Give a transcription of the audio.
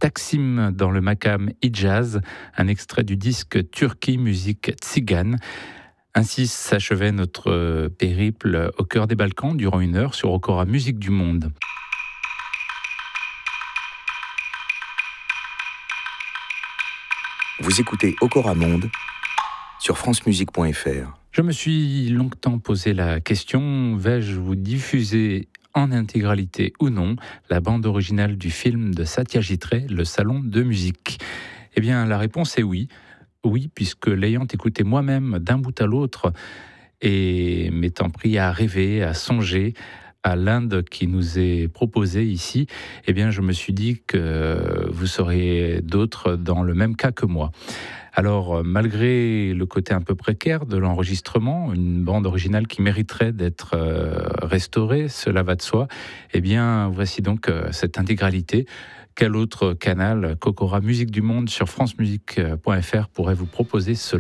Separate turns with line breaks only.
Taksim dans le Makam Hijaz, un extrait du disque Turki Musique Tzigane. Ainsi s'achevait notre périple au cœur des Balkans durant 1 heure sur Okora Musique du Monde.
Vous écoutez Okora Monde sur francemusique.fr.
Je me suis longtemps posé la question, vais-je vous diffuser en intégralité ou non la bande originale du film de Satyajit Ray, Le Salon de musique? Eh bien, la réponse est oui. Oui, puisque l'ayant écouté moi-même d'un bout à l'autre et m'étant pris à rêver, à songer à l'Inde qui nous est proposée ici, eh bien, je me suis dit que vous serez d'autres dans le même cas que moi. Alors, malgré le côté un peu précaire de l'enregistrement, une bande originale qui mériterait d'être restaurée, cela va de soi, eh bien, voici donc cette intégralité. Quel autre canal qu'Okora Musique du Monde sur francemusique.fr pourrait vous proposer cela ?